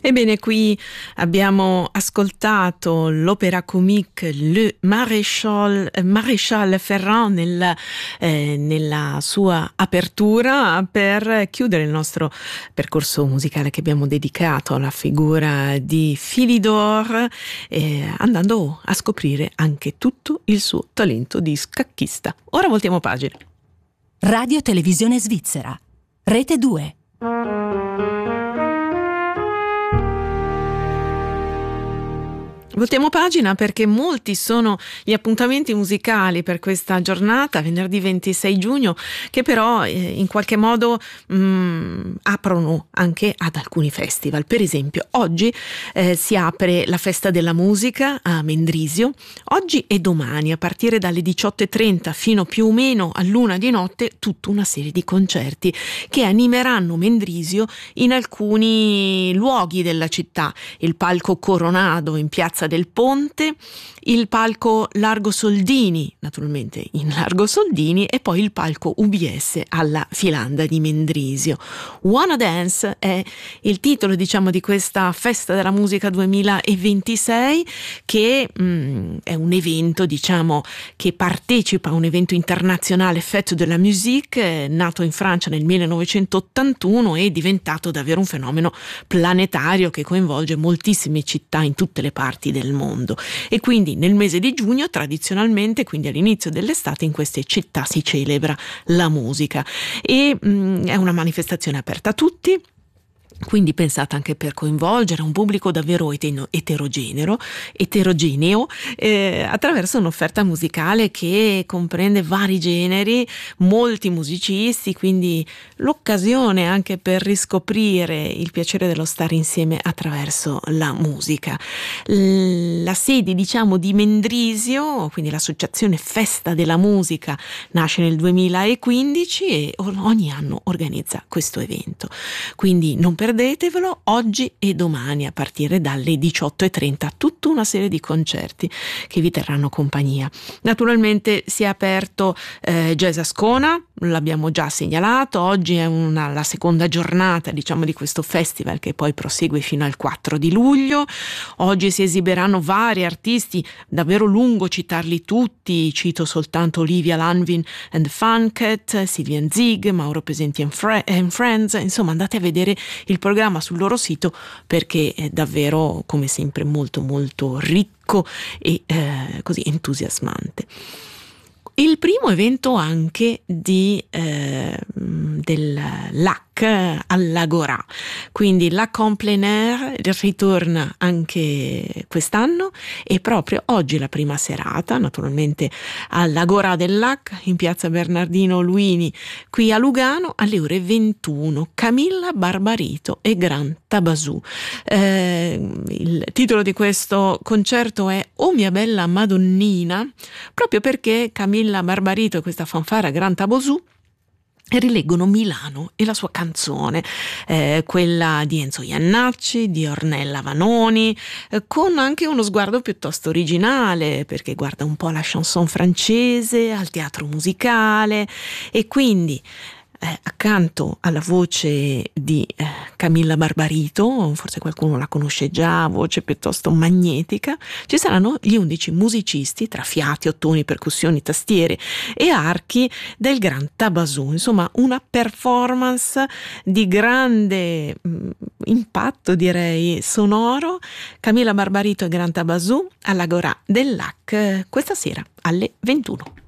Ebbene, qui abbiamo ascoltato l'opéra comique Le Maréchal Ferrand nella sua apertura, per chiudere il nostro percorso musicale che abbiamo dedicato alla figura di Philidor, andando a scoprire anche tutto il suo talento di scacchista. Ora voltiamo pagina. Radio Televisione Svizzera, Rete 2. Voltiamo pagina perché molti sono gli appuntamenti musicali per questa giornata, venerdì 26 giugno, che però in qualche modo aprono anche ad alcuni festival. Per esempio, oggi si apre la Festa della Musica a Mendrisio, oggi e domani a partire dalle 18:30 fino più o meno all'1 di notte, tutta una serie di concerti che animeranno Mendrisio in alcuni luoghi della città: il palco Coronado in Piazza del Ponte, il palco Largo Soldini, naturalmente in Largo Soldini, e poi il palco UBS alla Filanda di Mendrisio. Wanna Dance è il titolo, diciamo, di questa Festa della Musica 2026, che è un evento, diciamo, che partecipa a un evento internazionale, Fête de la Musique, nato in Francia nel 1981 e diventato davvero un fenomeno planetario che coinvolge moltissime città in tutte le parti del mondo. E quindi nel mese di giugno, tradizionalmente, quindi all'inizio dell'estate, in queste città si celebra la musica e è una manifestazione aperta a tutti, quindi pensata anche per coinvolgere un pubblico davvero eterogeneo, attraverso un'offerta musicale che comprende vari generi, molti musicisti, quindi l'occasione anche per riscoprire il piacere dello stare insieme attraverso la musica. La sede, diciamo, di Mendrisio, quindi l'associazione Festa della Musica, nasce nel 2015 e ogni anno organizza questo evento. Quindi non perdetevelo, oggi e domani a partire dalle 18:30, tutta una serie di concerti che vi terranno compagnia. Naturalmente si è aperto Jazz Ascona, l'abbiamo già segnalato, oggi è la seconda giornata, diciamo, di questo festival che poi prosegue fino al 4 di luglio. Oggi si esibiranno vari artisti, davvero lungo citarli tutti, cito soltanto Olivia Lanvin and the Funket, Sylvian Zieg, Mauro Pesenti and Friends, insomma andate a vedere il programma sul loro sito perché è davvero, come sempre, molto molto ricco e così entusiasmante. Il primo evento anche del LAC all'Agora, quindi LAC en plein air ritorna anche quest'anno e proprio oggi la prima serata, naturalmente all'Agora del LAC in piazza Bernardino Luini qui a Lugano alle ore 21, Camilla Barbarito e Gran Tabasù. Il titolo di questo concerto è O mia bella Madonnina, proprio perché Camilla Barbarito e questa fanfara Gran Tabasù rileggono Milano e la sua canzone, quella di Enzo Iannacci, di Ornella Vanoni, con anche uno sguardo piuttosto originale, perché guarda un po' la chanson francese, al teatro musicale, e quindi accanto alla voce di Camilla Barbarito, forse qualcuno la conosce già, voce piuttosto magnetica, ci saranno gli 11 musicisti tra fiati, ottoni, percussioni, tastiere e archi del Gran Tabasù, insomma una performance di grande impatto, direi, sonoro. Camilla Barbarito e Gran Tabasù all'Agora del LAC questa sera alle 21.